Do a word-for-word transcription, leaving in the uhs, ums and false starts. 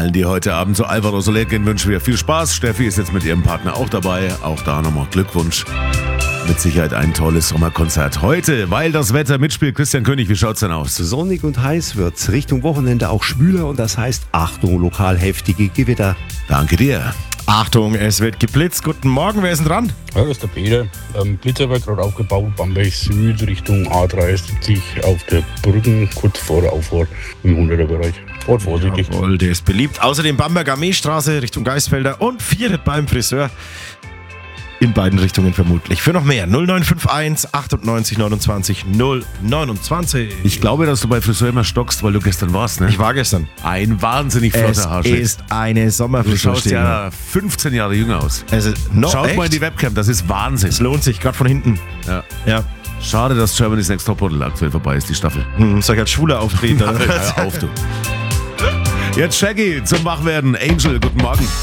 Allen, die heute Abend zu Alvaro Soler gehen, wünschen wir viel Spaß. Steffi ist jetzt mit ihrem Partner auch dabei. Auch da nochmal Glückwunsch. Mit Sicherheit ein tolles Sommerkonzert heute, weil das Wetter mitspielt. Christian König, wie schaut's denn aus? Sonnig und heiß wird's. Richtung Wochenende auch schwüler und das heißt Achtung, lokal heftige Gewitter. Danke dir. Achtung, es wird geblitzt. Guten Morgen, wer ist denn dran? Ja, das ist der Peter. Ähm, Blitzer wird gerade aufgebaut, Bamberg Süd Richtung A dreißig auf der Brücke, kurz vor der Auffahrt im hunderter Bereich. Fahrt vorsichtig. Jawohl, der ist beliebt. Außerdem Bamberger Armeestraße Richtung Geisfelder und Vieret beim Friseur. In beiden Richtungen vermutlich. Für noch mehr null neun fünf eins achtundneunzig neunundzwanzig null neunundzwanzig. Ich glaube, dass du bei Friseur immer stockst, weil du gestern warst, ne? Ich war gestern. Ein wahnsinnig Es flotter Haarschnitt. ist eine Du Sommerfrisur. schaust ja fünfzehn Jahre jünger aus. Es ist noch Schaut echt? mal in die Webcam, das ist Wahnsinn. Es lohnt sich, gerade von hinten. Ja. Ja. Schade, dass Germany's Next Topmodel aktuell vorbei ist, die Staffel. Hm, soll ich als Schwuler auftreten? oder? Hör auf, du. Jetzt Shaggy zum Wachwerden. Angel, guten Morgen.